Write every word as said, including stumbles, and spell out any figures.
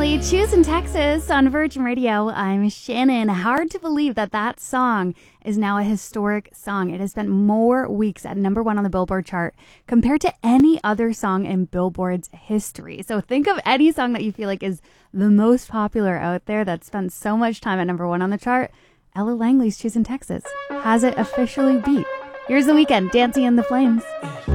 Langley, Choosing Texas on Virgin Radio. I'm Shannon. Hard to believe that that song is now a historic song. It has spent more weeks at number one on the Billboard chart compared to any other song in Billboard's history. So think of any song that you feel like is the most popular out there that spent so much time at number one on the chart. Ella Langley's Choosing Texas has it officially beat. Here's The Weeknd, Dancing in the Flames.